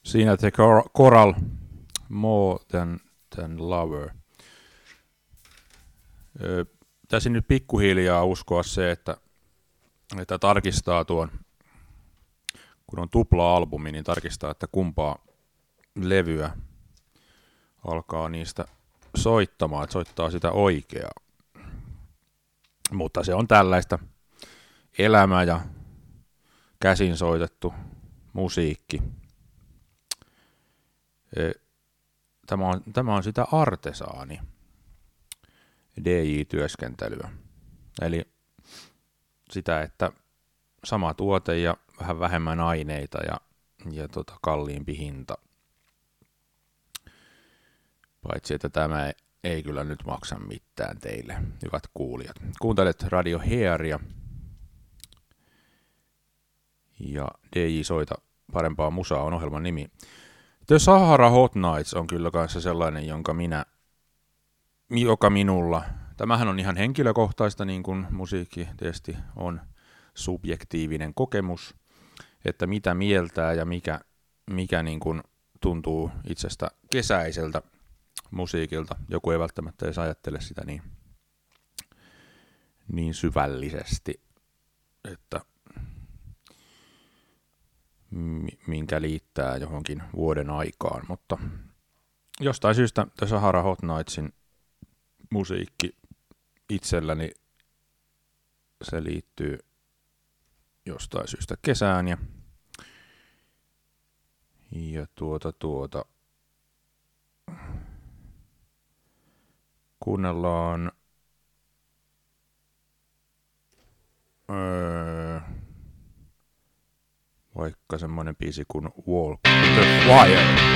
Siinä The Coral More Than Lover. Pitäisi nyt pikkuhiljaa uskoa se, että tarkistaa tuon, kun on tupla-albumi, niin tarkistaa, että kumpaa levyä alkaa niistä soittamaan, että soittaa sitä oikeaa. Mutta se on tällaista elämä ja käsin soitettu musiikki. Tämä on sitä artesaani DJ-työskentelyä. Eli sitä, että sama tuote ja vähän vähemmän aineita ja kalliimpi hinta. Paitsi, että tämä ei kyllä nyt maksa mitään teille, hyvät kuulijat. Kuuntelet Radio Hearia ja DJ Soita parempaa musaa on ohjelman nimi. The Sahara Hot Nights on kyllä kanssa sellainen, joka minulla, tämähän on ihan henkilökohtaista, niin kuin musiikki tietysti on subjektiivinen kokemus, että mitä mieltää ja mikä niin kuin tuntuu itsestä kesäiseltä musiikilta. Joku ei välttämättä edes ajattele sitä niin syvällisesti, että minkä liittää johonkin vuoden aikaan, mutta jostain syystä The Sahara Hot Nightsin musiikki itselläni se liittyy jostain syystä kesään ja kuunnellaan vaikka semmoinen biisi kuin Walk the Fire.